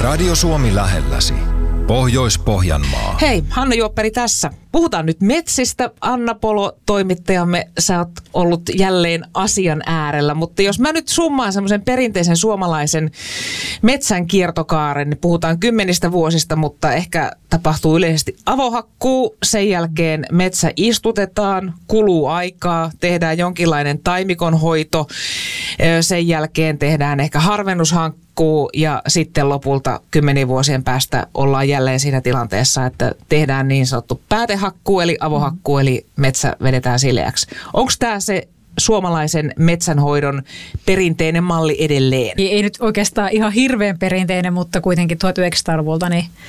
Radio Suomi lähelläsi. Pohjois-Pohjanmaa. Hei, Hanna Juopperi tässä. Puhutaan nyt metsistä. Anna Polo, toimittajamme, sä oot ollut jälleen asian äärellä. Mutta jos mä nyt summaan semmoisen perinteisen suomalaisen metsän kiertokaaren, niin puhutaan 10 vuosista, mutta ehkä tapahtuu yleisesti avohakkuu. Sen jälkeen metsä istutetaan, kuluu aikaa, tehdään jonkinlainen taimikonhoito. Sen jälkeen tehdään ehkä harvennushankkuu ja sitten lopulta 10 vuosien päästä ollaan jälleen siinä tilanteessa, että tehdään niin sanottu päätehakkuu eli avohakkuu, eli metsä vedetään sileäksi. Onko tämä se suomalaisen metsänhoidon perinteinen malli edelleen? Ei nyt oikeastaan ihan hirveän perinteinen, mutta kuitenkin 1900-luvulta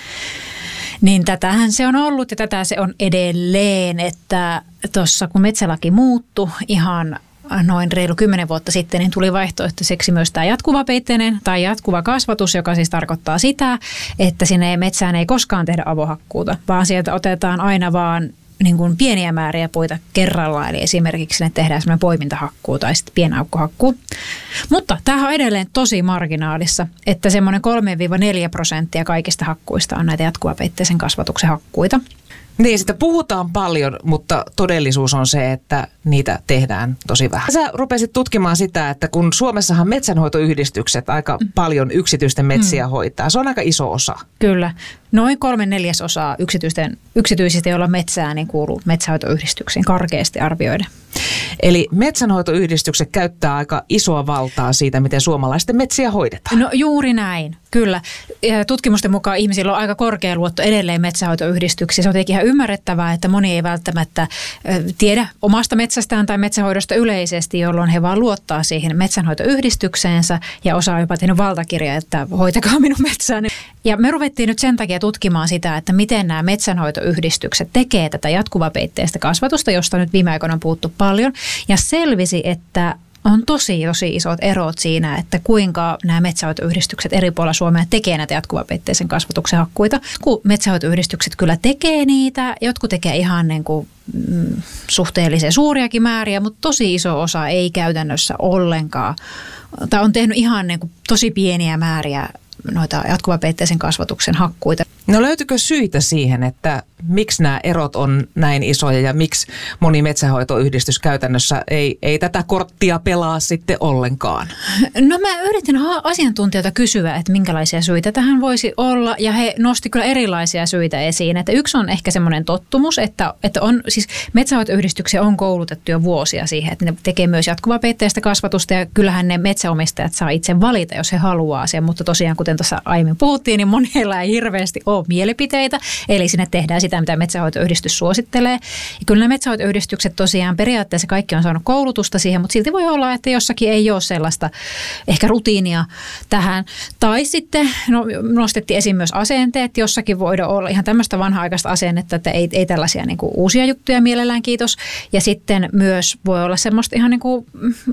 niin tätähän se on ollut ja tätä se on edelleen, että tuossa kun metsälaki muuttui ihan noin reilu 10 vuotta sitten, niin tuli vaihtoehtoiseksi myös tämä jatkuvapeitteinen tai jatkuva kasvatus, joka siis tarkoittaa sitä, että sinne metsään ei koskaan tehdä avohakkuuta, vaan sieltä otetaan aina vaan niin kuin pieniä määriä puita kerrallaan, eli esimerkiksi sinne tehdään semmoinen poimintahakkuu tai sitten pienaukkohakkuu. Mutta tämähän on edelleen tosi marginaalissa, että semmoinen 3-4% kaikista hakkuista on näitä jatkuvapeitteisen kasvatuksen hakkuita. Niin, sitä puhutaan paljon, mutta todellisuus on se, että niitä tehdään tosi vähän. Sä rupesit tutkimaan sitä, että kun Suomessahan metsänhoitoyhdistykset aika paljon yksityisten metsiä hoitaa, se on aika iso osa. Kyllä. Noin 3/4 yksityisistä, joilla metsää, niin kuuluu metsänhoitoyhdistyksiin karkeasti arvioiden. Eli metsänhoitoyhdistykset käyttää aika isoa valtaa siitä, miten suomalaisten metsiä hoidetaan. No juuri näin, kyllä. Tutkimusten mukaan ihmisillä on aika korkea luotto edelleen metsänhoitoyhdistyksiin. Se on tietenkin ihan ymmärrettävää, että moni ei välttämättä tiedä omasta metsästään tai metsänhoidosta yleisesti, jolloin he vaan luottaa siihen metsänhoitoyhdistykseensä ja osaa jopa tehnyt valtakirja, että hoitakaa minun metsääni. Ja me ruvettiin nyt sen takia tutkimaan sitä, että miten nämä metsänhoitoyhdistykset tekee tätä jatkuvapeitteistä kasvatusta, josta nyt viime aikoina on puhuttu paljon. Ja selvisi, että on tosi isot erot siinä, että kuinka nämä metsänhoitoyhdistykset eri puolilla Suomea tekee näitä jatkuvapeitteisen kasvatuksen hakkuita. Kun metsänhoitoyhdistykset kyllä tekee niitä, jotkut tekee ihan niin kuin suhteellisen suuriakin määriä, mutta tosi iso osa ei käytännössä ollenkaan. Tai on tehnyt ihan niin kuin tosi pieniä määriä noita jatkuvapeitteisen kasvatuksen hakkuita. No löytyykö syitä siihen, että miksi nämä erot on näin isoja ja miksi moni metsänhoitoyhdistys käytännössä ei tätä korttia pelaa sitten ollenkaan? No mä yritin asiantuntijoita kysyä, että minkälaisia syitä tähän voisi olla ja he nosti kyllä erilaisia syitä esiin. Että yksi on ehkä semmoinen tottumus, että on siis metsänhoitoyhdistyksiä on koulutettu jo vuosia siihen, että ne tekee myös jatkuvapeitteistä kasvatusta ja kyllähän ne metsäomistajat saa itse valita, jos he haluaa sen, mutta tosiaan kuten tuossa aiemmin puhuttiin, niin monilla ei hirveästi ole mielipiteitä, eli sinne tehdään sitä, mitä metsänhoitoyhdistys suosittelee. Ja kyllä nämä metsänhoitoyhdistykset tosiaan periaatteessa kaikki on saanut koulutusta siihen, mutta silti voi olla, että jossakin ei ole sellaista ehkä rutiinia tähän. Tai sitten nostettiin esiin myös asenteet, jossakin voidaan olla ihan tämmöistä vanha-aikaista asennetta, että ei tällaisia niin kuin uusia juttuja mielellään, kiitos. Ja sitten myös voi olla semmoista ihan niin kuin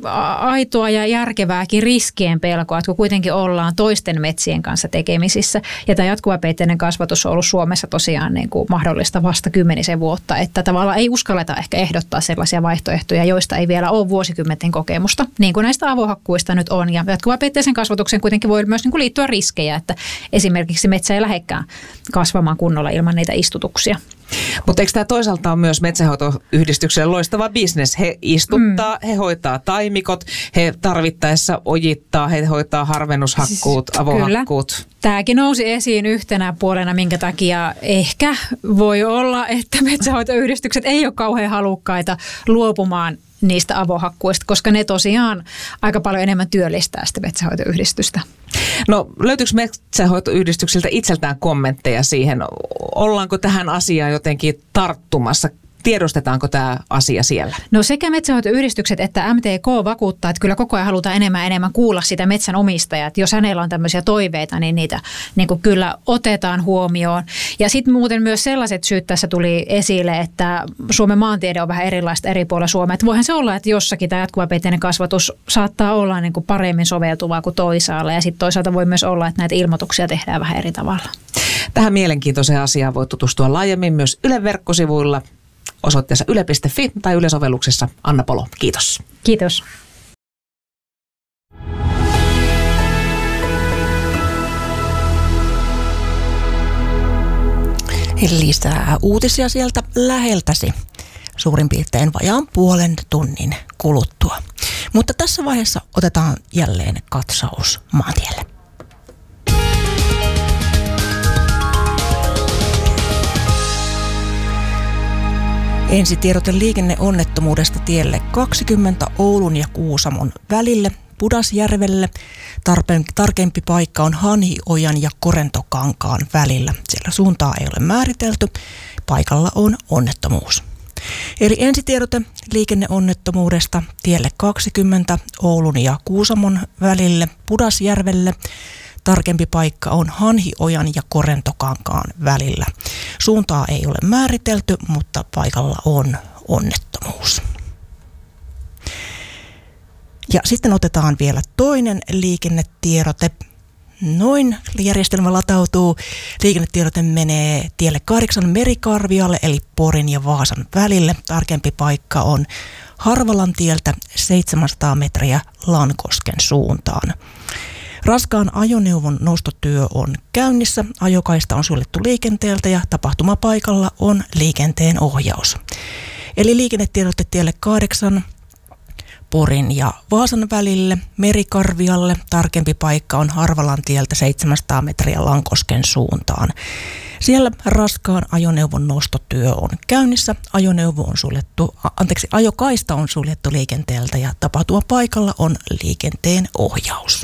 aitoa ja järkevääkin riskien pelkoa, että kun kuitenkin ollaan toisten metsien kanssa tekemisissä. Ja tämä jatkuvapeitteinen kasvatus on ollut Suomessa tosiaan niin kuin mahdollista vasta 10 vuotta, että tavallaan ei uskalleta ehkä ehdottaa sellaisia vaihtoehtoja, joista ei vielä ole vuosikymmenten kokemusta, niin kuin näistä avohakkuista nyt on. Ja jatkuvapeitteisen kasvatuksen kuitenkin voi myös niin kuin liittyä riskejä, että esimerkiksi metsä ei lähdekään kasvamaan kunnolla ilman niitä istutuksia. Mutta eikö tämä toisaalta on myös metsänhoitoyhdistykselle loistava bisnes? He istuttaa, he hoitaa taimikot, he tarvittaessa ojittaa, he hoitaa harvennushakkuut, avohakkuut. Kyllä. Tämäkin nousi esiin yhtenä puolena, minkä takia ehkä voi olla, että metsänhoitoyhdistykset ei ole kauhean halukkaita luopumaan niistä avohakkuista, koska ne tosiaan aika paljon enemmän työllistää sitä metsänhoitoyhdistystä. No löytyykö metsänhoitoyhdistyksiltä itseltään kommentteja siihen? Ollaanko tähän asiaan jotenkin tarttumassa? Tiedostetaanko tämä asia siellä? No sekä metsänhoitoyhdistykset että MTK vakuuttaa, että kyllä koko ajan halutaan enemmän kuulla sitä metsänomistajaa. Että jos hänellä on tämmöisiä toiveita, niin niitä niin kuin kyllä otetaan huomioon. Ja sitten muuten myös sellaiset syyt tässä tuli esille, että Suomen maantiede on vähän erilaista eri puolilla Suomea. Että voihan se olla, että jossakin tämä jatkuvapeitteinen kasvatus saattaa olla niin kuin paremmin soveltuvaa kuin toisaalla. Ja sitten toisaalta voi myös olla, että näitä ilmoituksia tehdään vähän eri tavalla. Tähän mielenkiintoiseen asiaan voi tutustua laajemmin myös Ylen verkkosivuilla. Osoitteessa yle.fi tai Yle-sovelluksessa. Anna Polo, kiitos. Kiitos. Lisää uutisia sieltä läheltäsi suurin piirtein vajaan puolen tunnin kuluttua. Mutta tässä vaiheessa otetaan jälleen katsaus maantielle. Ensitiedote liikenneonnettomuudesta tielle 20 Oulun ja Kuusamon välille Pudasjärvelle. Tarkempi paikka on Hanhiojan ja Korentokankaan välillä. Siellä suuntaa ei ole määritelty. Paikalla on onnettomuus. Eli ensitiedote liikenneonnettomuudesta tielle 20 Oulun ja Kuusamon välille Pudasjärvelle. Tarkempi paikka on Hanhiojan ja Korentokankaan välillä. Suuntaa ei ole määritelty, mutta paikalla on onnettomuus. Ja sitten otetaan vielä toinen liikennetiedote. Noin järjestelmä latautuu. Liikennetiedote menee tielle 8 Merikarvialle eli Porin ja Vaasan välille. Tarkempi paikka on Harvalan tieltä 700 metriä Lankosken suuntaan. Raskaan ajoneuvon nostotyö on käynnissä, ajokaista on suljettu liikenteeltä ja tapahtumapaikalla on liikenteen ohjaus. Eli liikennetiedote tielle 8 Porin ja Vaasan välille, Merikarvialle, tarkempi paikka on Harvalan tieltä 700 metriä Lankosken suuntaan. Siellä raskaan ajoneuvon nostotyö on käynnissä, ajokaista on suljettu liikenteeltä ja tapahtumapaikalla on liikenteen ohjaus.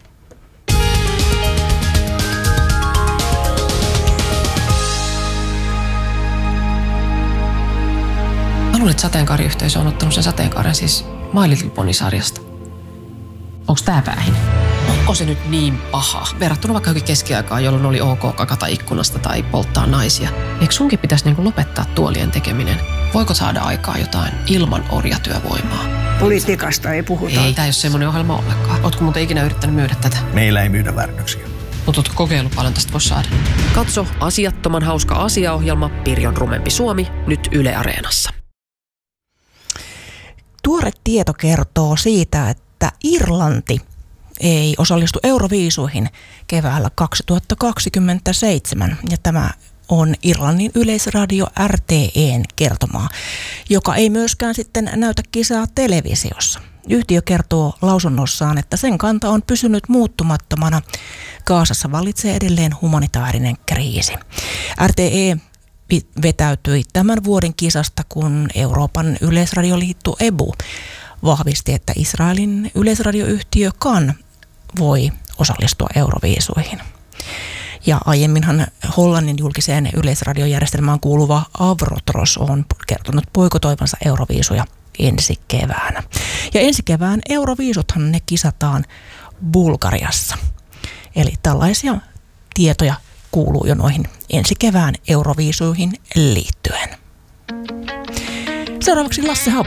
Mä luulen, että sateenkaariyhteisö on ottanut sen sateenkaaren siis My Little Pony-sarjasta. Onks tää päähin? Onko se nyt niin paha? Verrattuna vaikka johonkin keskiaikaan, jolloin oli ok kakata ikkunasta tai polttaa naisia. Eikö sunkin pitäisi lopettaa tuolien tekeminen? Voiko saada aikaa jotain ilman orjatyövoimaa? Politiikasta ei puhuta. Ei, tää ei ole semmoinen ohjelma ollenkaan. Ootko muuten ikinä yrittänyt myydä tätä? Meillä ei myydä väärännöksiä. Mutta ootko kokeillut paljon tästä voisi saada? Katso asiattoman hauska asiaohjelma Pirjon rumempi Suomi nyt Yle Areenassa. Tuore tieto kertoo siitä, että Irlanti ei osallistu Euroviisuihin keväällä 2027. Ja tämä on Irlannin yleisradio RTE:n kertomaa, joka ei myöskään sitten näytä kisaa televisiossa. Yhtiö kertoo lausunnossaan, että sen kanta on pysynyt muuttumattomana. Gazassa vallitsee edelleen humanitaarinen kriisi. RTE vetäytyi tämän vuoden kisasta, kun Euroopan yleisradioliitto EBU vahvisti, että Israelin yleisradioyhtiö KAN voi osallistua Euroviisuihin. Ja aiemminhan Hollannin julkiseen yleisradiojärjestelmään kuuluva Avrotros on kertonut boikotoivansa Euroviisuja ensi keväänä. Ja ensi kevään Euroviisuthan ne kisataan Bulgariassa. Eli tällaisia tietoja kuuluu jo noihin ensi kevään Euroviisuihin liittyen. Seuraavaksi Lasse Habo.